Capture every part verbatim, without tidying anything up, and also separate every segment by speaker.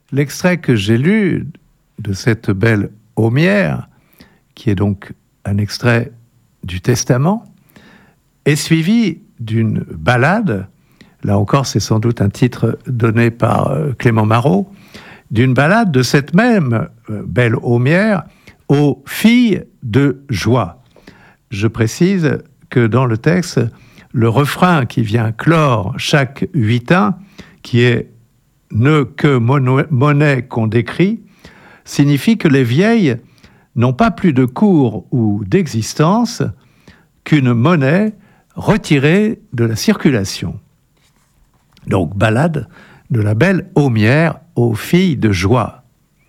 Speaker 1: L'extrait que j'ai lu de cette belle Hommière, qui est donc un extrait du Testament, est suivi d'une ballade, là encore c'est sans doute un titre donné par Clément Marot, d'une ballade de cette même belle Hommière aux filles de joie. Je précise que dans le texte, le refrain qui vient clore chaque huitain, qui est « ne que monnaie qu'on décrit », signifie que les vieilles n'ont pas plus de cours ou d'existence qu'une monnaie retirée de la circulation. Donc, ballade de la belle Hommière aux filles de joie.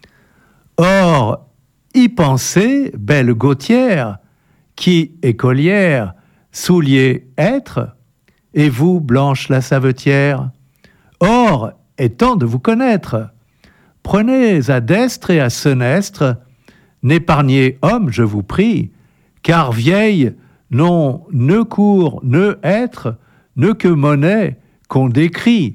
Speaker 1: Or, y pensez, belle Gautière, qui, écolière, soulier être, et vous, Blanche la Savetière, or, étant de vous connaître, prenez à destre et à senestre, n'épargnez homme, je vous prie, car vieille n'ont ne cours, ne être, ne que monnaie qu'on décrit.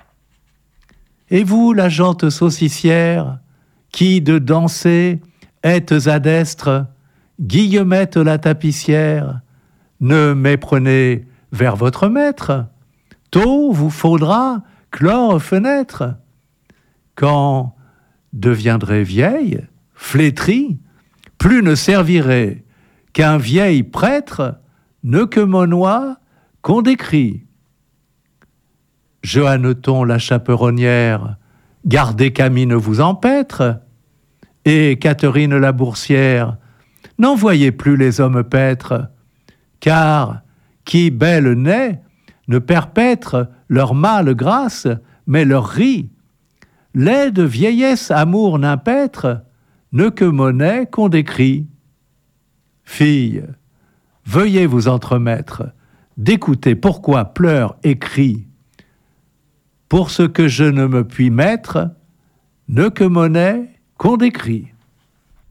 Speaker 1: Et vous, la gente saucissière, qui de danser êtes à destre, Guillemette la tapissière, ne méprenez vers votre maître, tôt vous faudra clore fenêtre. Quand deviendrez vieille, flétrie, plus ne servirait qu'un vieil prêtre, ne que monnoie qu'on décrit. Johanneton la chaperonnière, gardez qu'Ami ne vous empêtre, et Catherine la boursière, n'en voyez plus les hommes paître, car qui belle naît ne perpètre leur mâle grâce, mais leur rit. Laide vieillesse amour n'impêtre, ne que monnaie qu'on décrit. Fille, veuillez vous entremettre, d'écouter pourquoi pleure et crie. Pour ce que je ne me puis mettre, ne que monnaie qu'on décrit.